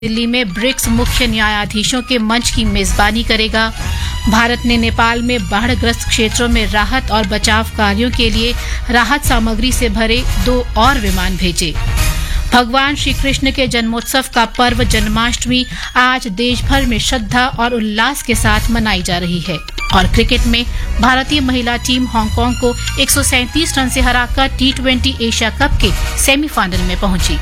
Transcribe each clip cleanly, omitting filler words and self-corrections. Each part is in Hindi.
दिल्ली में ब्रिक्स मुख्य न्यायाधीशों के मंच की मेजबानी करेगा। भारत ने नेपाल में बाढ़ग्रस्त क्षेत्रों में राहत और बचाव कार्यों के लिए राहत सामग्री से भरे 2 और विमान भेजे। भगवान श्री कृष्ण के जन्मोत्सव का पर्व जन्माष्टमी आज देश भर में श्रद्धा और उल्लास के साथ मनाई जा रही है। और क्रिकेट में भारतीय महिला टीम हांगकांग को 137 रन से हराकर T20 एशिया कप के सेमीफाइनल में पहुंची।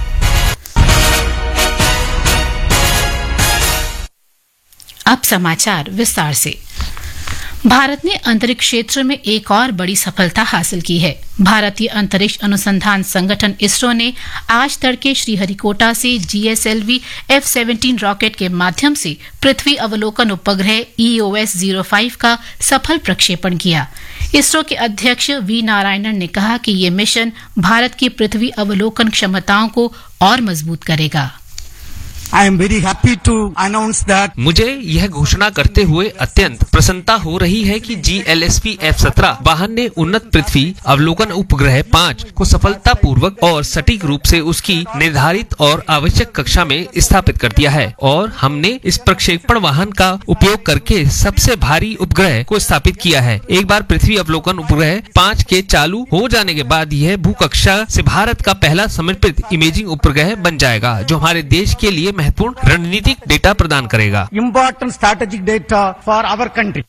अब समाचार विस्तार से। भारत ने अंतरिक्ष क्षेत्र में एक और बड़ी सफलता हासिल की है। भारतीय अंतरिक्ष अनुसंधान संगठन इसरो ने आज तड़के श्रीहरिकोटा से GSLV F-17 रॉकेट के माध्यम से पृथ्वी अवलोकन उपग्रह EOS-05 का सफल प्रक्षेपण किया। इसरो के अध्यक्ष V नारायणन ने कहा कि ये मिशन भारत की पृथ्वी अवलोकन क्षमताओं को और मजबूत करेगा। I am very happy to announce that मुझे यह घोषणा करते हुए अत्यंत प्रसन्नता हो रही है कि GLSP F-17 वाहन ने उन्नत पृथ्वी अवलोकन उपग्रह 5 को सफलतापूर्वक और सटीक रूप से उसकी निर्धारित और आवश्यक कक्षा में स्थापित कर दिया है और हमने इस प्रक्षेपण वाहन का उपयोग करके सबसे भारी उपग्रह को स्थापित किया है। एक बार पृथ्वी अवलोकन उपग्रह 5 के चालू हो जाने के बाद यह भूकक्षा से भारत का पहला समर्पित इमेजिंग उपग्रह बन जाएगा, जो हमारे देश के लिए महत्वपूर्ण रणनीतिक डेटा प्रदान करेगा। important strategic data for our country.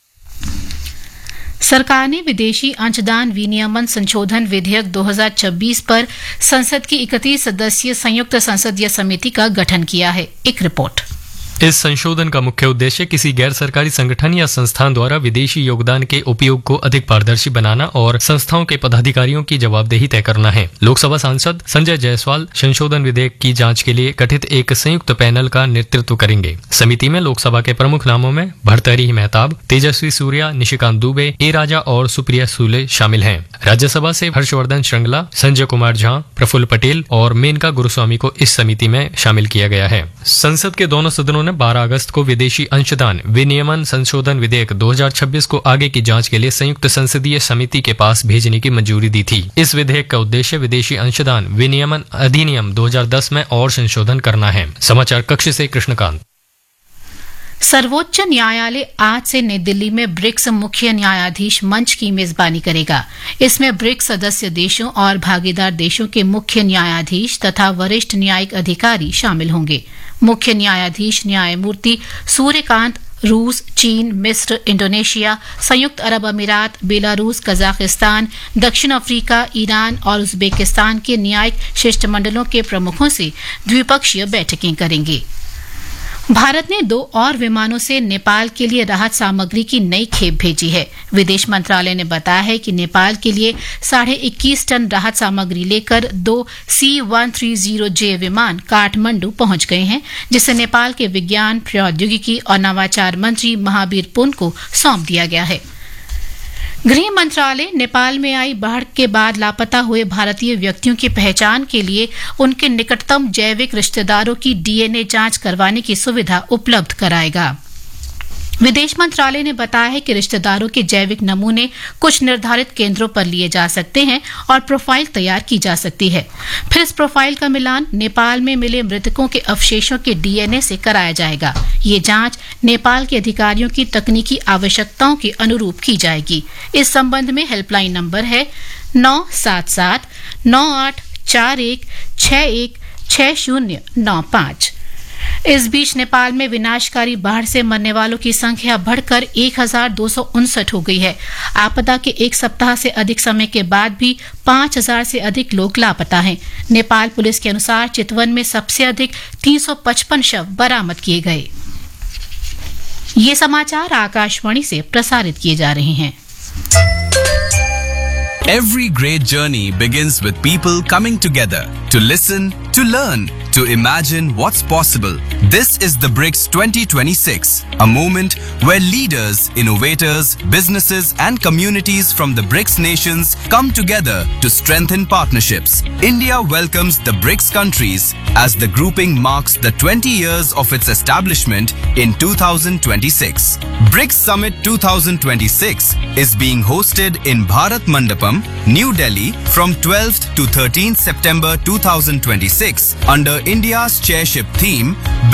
सरकार ने विदेशी अंशदान विनियमन संशोधन विधेयक 2026 पर संसद की 31 सदस्यीय संयुक्त संसदीय समिति का गठन किया है। एक रिपोर्ट। इस संशोधन का मुख्य उद्देश्य किसी गैर सरकारी संगठन या संस्थान द्वारा विदेशी योगदान के उपयोग को अधिक पारदर्शी बनाना और संस्थाओं के पदाधिकारियों की जवाबदेही तय करना है। लोकसभा सांसद संजय जायसवाल संशोधन विधेयक की जांच के लिए गठित एक संयुक्त पैनल का नेतृत्व करेंगे। समिति में लोकसभा के प्रमुख नामों में भर्तृहरि मेहताब, तेजस्वी सूर्या, निशिकांत दुबे, ए राजा और सुप्रिया सुले शामिल हैं। राज्यसभा से हर्षवर्धन श्रृंगला, संजय कुमार झा, प्रफुल्ल पटेल और मेनका गुरुस्वामी को इस समिति में शामिल किया गया है। संसद के दोनों सदनों ने 12 अगस्त को विदेशी अंशदान विनियमन संशोधन विधेयक 2026 को आगे की जांच के लिए संयुक्त संसदीय समिति के पास भेजने की मंजूरी दी थी। इस विधेयक का उद्देश्य विदेशी अंशदान विनियमन अधिनियम 2010 में और संशोधन करना है। समाचार कक्ष से कृष्णकांत। सर्वोच्च न्यायालय आज से नई दिल्ली में ब्रिक्स मुख्य न्यायाधीश मंच की मेजबानी करेगा। इसमें ब्रिक्स सदस्य देशों और भागीदार देशों के मुख्य न्यायाधीश तथा वरिष्ठ न्यायिक अधिकारी शामिल होंगे। मुख्य न्यायाधीश न्यायमूर्ति सूर्यकांत रूस, चीन, मिस्र, इंडोनेशिया, संयुक्त अरब अमीरात, बेलारूस, कजाकिस्तान, दक्षिण अफ्रीका, ईरान और उज्बेकिस्तान के न्यायिक शिष्टमंडलों के प्रमुखों से द्विपक्षीय बैठकें करेंगे। भारत ने 2 और विमानों से नेपाल के लिए राहत सामग्री की नई खेप भेजी है। विदेश मंत्रालय ने बताया है कि नेपाल के लिए 21.5 टन राहत सामग्री लेकर 2 C-130J विमान काठमांडू पहुंच गए हैं, जिसे नेपाल के विज्ञान, प्रौद्योगिकी और नवाचार मंत्री महावीर पुन को सौंप दिया गया है। गृह मंत्रालय नेपाल में आई बाढ़ के बाद लापता हुए भारतीय व्यक्तियों की पहचान के लिए उनके निकटतम जैविक रिश्तेदारों की DNA जांच करवाने की सुविधा उपलब्ध कराएगा। विदेश मंत्रालय ने बताया है कि रिश्तेदारों के जैविक नमूने कुछ निर्धारित केंद्रों पर लिए जा सकते हैं और प्रोफाइल तैयार की जा सकती है। फिर इस प्रोफाइल का मिलान नेपाल में मिले मृतकों के अवशेषों के DNA से कराया जाएगा। ये जांच नेपाल के अधिकारियों की तकनीकी आवश्यकताओं के अनुरूप की जाएगी। इस संबंध में हेल्पलाइन नंबर है 977-9841-616095। इस बीच नेपाल में विनाशकारी बाढ़ से मरने वालों की संख्या बढ़कर 1259 हो गई है। आपदा के 1 सप्ताह से अधिक समय के बाद भी 5000 से अधिक लोग लापता हैं। नेपाल पुलिस के अनुसार चितवन में सबसे अधिक 355 शव बरामद किए गए। ये समाचार आकाशवाणी से प्रसारित किए जा रहे हैं। Every great journey begins with people coming together to listen, to learn, to imagine what's possible. This is the BRICS 2026, a moment where leaders, innovators, businesses and communities from the BRICS nations come together to strengthen partnerships. India welcomes the BRICS countries as the grouping marks the 20 years of its establishment in 2026. BRICS Summit 2026 is being hosted in Bharat Mandapam, New Delhi from 12th to 13th September 2026. 2026 under India's chairship theme